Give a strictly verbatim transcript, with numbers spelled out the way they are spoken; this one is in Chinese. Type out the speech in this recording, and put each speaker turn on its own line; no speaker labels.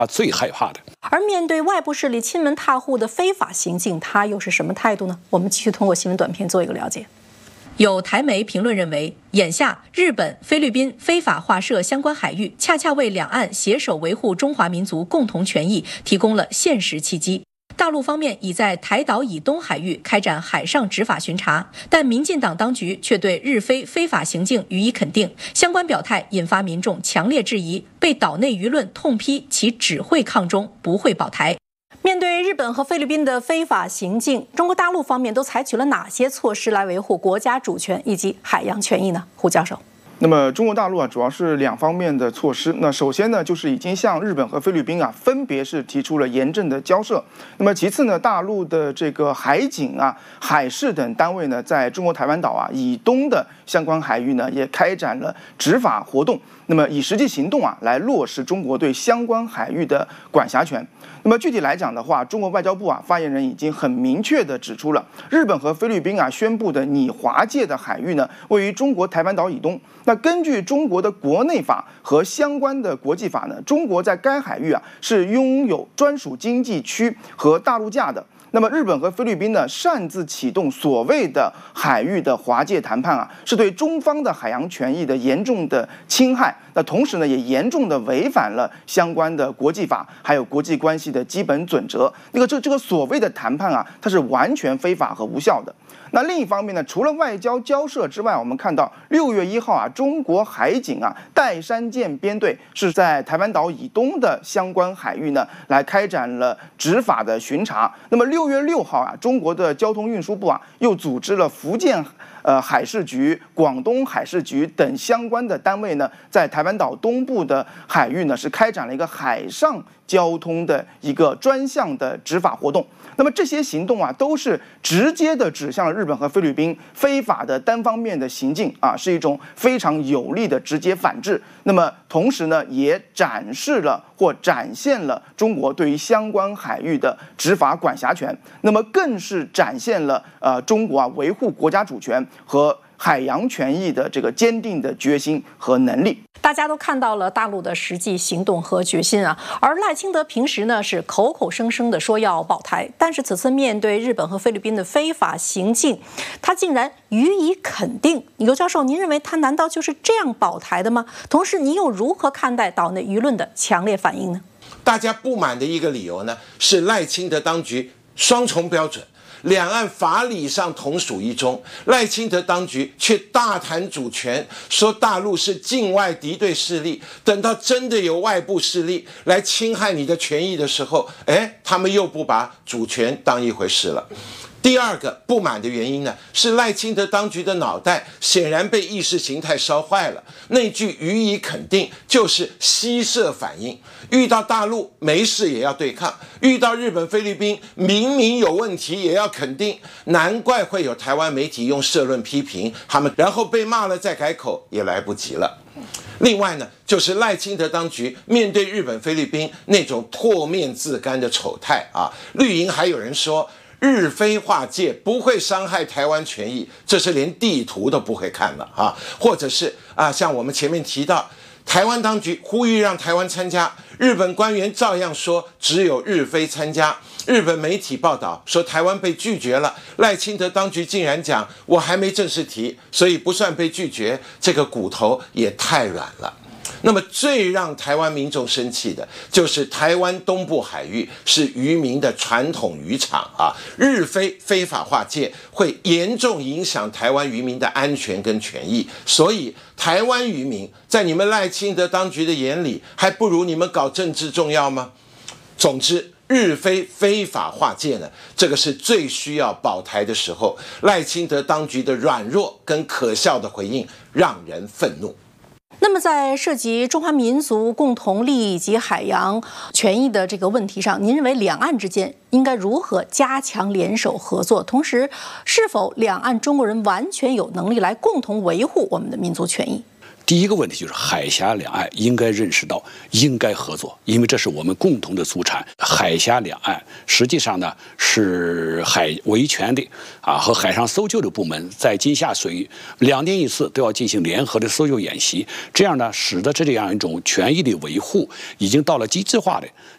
啊最害怕的。
而面对外部势力亲门踏户的非法行径，他又是什么态度呢？我们继续通过新闻短片做一个了解。有台媒评论认为，眼下日本、菲律宾非法划设相关海域，恰恰为两岸携手维护中华民族共同权益提供了现实契机。大陆方面已在台岛以东海域开展海上执法巡查，但民进党当局却对日非非法行径予以肯定，相关表态引发民众强烈质疑，被岛内舆论痛批其只会抗中，不会保台。面对日本和菲律宾的非法行径，中国大陆方面都采取了哪些措施来维护国家主权以及海洋权益呢？胡教授。
那么中国大陆啊，主要是两方面的措施。那首先呢，就是已经向日本和菲律宾啊，分别是提出了严正的交涉。那么其次呢，大陆的这个海警啊、海事等单位呢，在中国台湾岛啊以东的相关海域呢，也开展了执法活动。那么以实际行动啊，来落实中国对相关海域的管辖权。那么具体来讲的话，中国外交部啊发言人已经很明确地指出了，日本和菲律宾啊宣布的拟划界的海域呢，位于中国台湾岛以东。那根据中国的国内法和相关的国际法呢，中国在该海域啊是拥有专属经济区和大陆架的。那么日本和菲律宾呢，擅自启动所谓的海域的划界谈判啊，是对中方的海洋权益的严重的侵害。那同时呢，也严重的违反了相关的国际法，还有国际关系的基本准则。那个这这个所谓的谈判啊，它是完全非法和无效的。那另一方面呢，除了外交交涉之外，我们看到六月一号啊，中国海警啊岱山舰编队是在台湾岛以东的相关海域呢，来开展了执法的巡查。那么六月六号啊，中国的交通运输部啊又组织了福建呃海事局、广东海事局等相关的单位呢，在台湾岛东部的海域呢是开展了一个海上交通的一个专项的执法活动。那么这些行动啊，都是直接的指向了日本和菲律宾非法的单方面的行径啊，是一种非常有力的直接反制。那么同时呢，也展示了或展现了中国对于相关海域的执法管辖权。那么更是展现了呃中国啊维护国家主权和海洋权益的这个坚定的决心和能力。
大家都看到了大陆的实际行动和决心啊，而赖清德平时呢是口口声声的说要保台，但是此次面对日本和菲律宾的非法行径，他竟然予以肯定。刘教授，您认为他难道就是这样保台的吗？同时，您又如何看待岛内舆论的强烈反应呢？
大家不满的一个理由呢，是赖清德当局双重标准。两岸法理上同属一中，赖清德当局却大谈主权，说大陆是境外敌对势力。等到真的有外部势力来侵害你的权益的时候，哎，他们又不把主权当一回事了。第二个不满的原因呢，是赖清德当局的脑袋显然被意识形态烧坏了。那句予以肯定就是吸射反应，遇到大陆没事也要对抗，遇到日本菲律宾明明有问题也要肯定，难怪会有台湾媒体用社论批评他们，然后被骂了再改口也来不及了。另外呢，就是赖清德当局面对日本菲律宾那种破面自干的丑态啊，绿营还有人说日非划界不会伤害台湾权益，这是连地图都不会看了啊！或者是啊，像我们前面提到，台湾当局呼吁让台湾参加，日本官员照样说只有日非参加。日本媒体报道说台湾被拒绝了，赖清德当局竟然讲我还没正式提，所以不算被拒绝，这个骨头也太软了。那么最让台湾民众生气的就是台湾东部海域是渔民的传统渔场啊，日非非法划界会严重影响台湾渔民的安全跟权益，所以台湾渔民在你们赖清德当局的眼里还不如你们搞政治重要吗？总之日非非法划界呢，这个是最需要保台的时候，赖清德当局的软弱跟可笑的回应让人愤怒。
那么在涉及中华民族共同利益以及海洋权益的这个问题上，您认为两岸之间应该如何加强联手合作？同时，是否两岸中国人完全有能力来共同维护我们的民族权益？
第一个问题就是海峡两岸应该认识到应该合作，因为这是我们共同的祖产。海峡两岸实际上呢是海维权的啊和海上搜救的部门在金厦水域两年一次都要进行联合的搜救演习，这样呢使得这样一种权益的维护已经到了机制化的